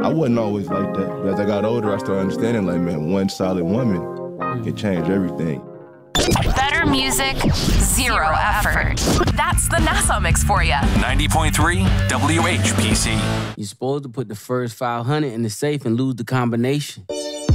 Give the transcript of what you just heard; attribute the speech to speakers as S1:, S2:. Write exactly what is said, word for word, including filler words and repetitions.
S1: I wasn't always like that. But as I got older, I started understanding, like, man, one solid woman can change everything.
S2: Better music, zero effort. That's the Nassau Mix for you.
S3: ninety point three W H P C.
S4: You're supposed to put the first five hundred in the safe and lose the combination.